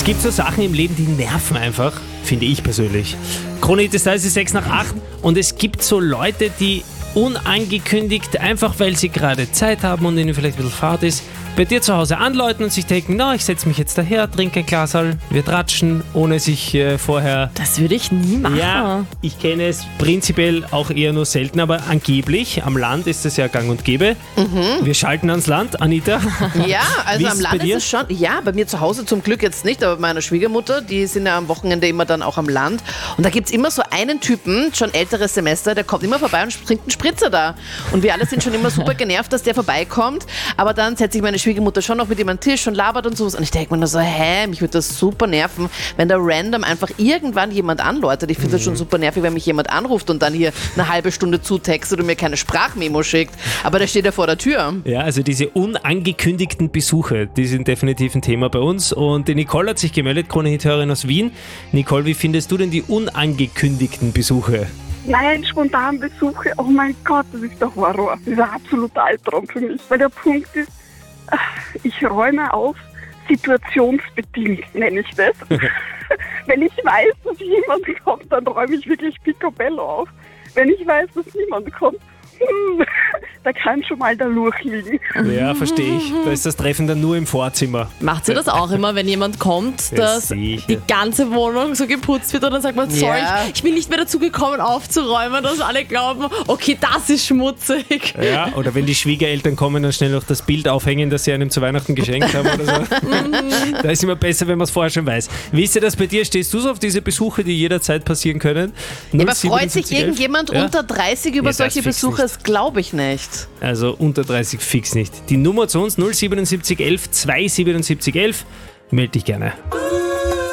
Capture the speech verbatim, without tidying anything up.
gibt so Sachen im Leben, die nerven einfach, finde ich persönlich. Krone-Hit ist da, es ist sechs nach acht und es gibt so Leute, die unangekündigt, einfach weil sie gerade Zeit haben und ihnen vielleicht ein bisschen Fahrt ist, bei dir zu Hause anläuten und sich denken, na, ich setze mich jetzt daher, trinke ein Glasal, wir tratschen, ohne sich äh, vorher... Das würde ich nie machen. Ja, ich kenne es prinzipiell auch eher nur selten, aber angeblich, am Land ist es ja gang und gäbe. Mhm. Wir schalten ans Land, Anita. Ja, also am Land bei dir? ist es schon, ja, bei mir zu Hause zum Glück jetzt nicht, aber bei meiner Schwiegermutter, die sind ja am Wochenende immer dann auch am Land und da gibt es immer so einen Typen, schon älteres Semester, der kommt immer vorbei und trinkt einen Spritzer da und wir alle sind schon immer super genervt, dass der vorbeikommt, aber dann setzt sich meine Schwiegermutter schon noch mit ihm an den Tisch und labert und sowas und ich denke mir nur so, hä, mich würde das super nerven, wenn da random einfach irgendwann jemand anläutet. Ich finde das schon super nervig, wenn mich jemand anruft und dann hier eine halbe Stunde zutextet und mir keine Sprachmemo schickt, aber der steht ja vor der Tür. Ja, also diese unangekündigten Besuche, die sind definitiv ein Thema bei uns und die Nicole hat sich gemeldet, Krone-Hit-Hörerin aus Wien. Nicole, wie findest du denn die unangekündigten Besuche? Nein, spontan Besuche, oh mein Gott, das ist der Horror. Das ist ein absoluter Albtraum für mich. Weil der Punkt ist, ich räume auf, situationsbedingt nenne ich das. Wenn ich weiß, dass jemand kommt, dann räume ich wirklich picobello auf. Wenn ich weiß, dass niemand kommt, da kann schon mal der Lurch liegen. Ja, verstehe ich. Da ist das Treffen dann nur im Vorzimmer. Macht ihr das auch immer, wenn jemand kommt, dass Ja, die ganze Wohnung so geputzt wird und dann sagt man, sorry, Ja. ich, ich bin nicht mehr dazu gekommen aufzuräumen, dass alle glauben, okay, das ist schmutzig. Ja, oder wenn die Schwiegereltern kommen, dann schnell noch das Bild aufhängen, das sie einem zu Weihnachten geschenkt haben oder so. Da ist immer besser, wenn man es vorher schon weiß. Wie ist dir das bei dir? Stehst du so auf diese Besuche, die jederzeit passieren können? Ja, aber freut sich irgendjemand Ja? unter dreißig über Ja, das solche fix Besuche? nicht. Das glaube ich nicht. Also unter dreißig fix nicht. Die Nummer zu uns null sieben sieben eins eins zwei sieben sieben eins eins. Meld dich gerne.